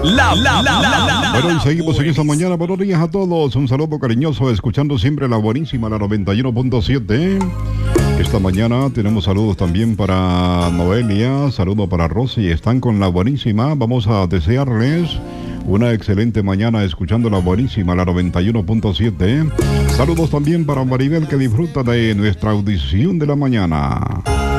Bueno, y seguimos en esta mañana. Buenos días a todos. Un saludo cariñoso, escuchando siempre la buenísima, la 91.7. Esta mañana tenemos saludos también para Noelia, saludo para Rosy. Están con la buenísima. Vamos a desearles una excelente mañana escuchando la buenísima, la 91.7. Saludos también para Maribel, que disfruta de nuestra audición de la mañana.